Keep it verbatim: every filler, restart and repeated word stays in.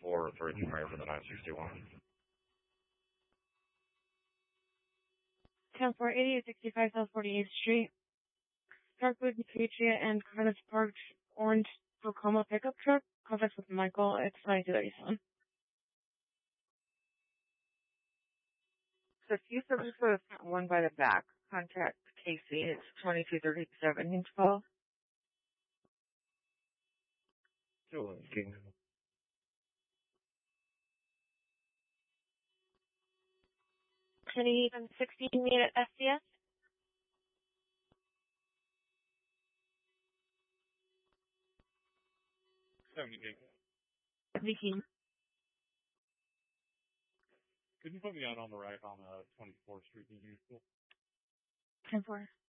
four for Premier for the nine sixty-one. ten four eighty, sixty-five South forty-eighth Street. Darkwood, Patriot, and Carlos parked orange Tacoma pickup truck. Contact with Michael. It's ninety thirty-seven. So if you service for the front one by the back, contact Casey. It's twenty-two thirty-seven inch call. Sure. Can you even sixteen meet at S C S? seventy-eight. seventeen. Could you put me out on the right on uh, twenty-fourth Street in Houston? ten four.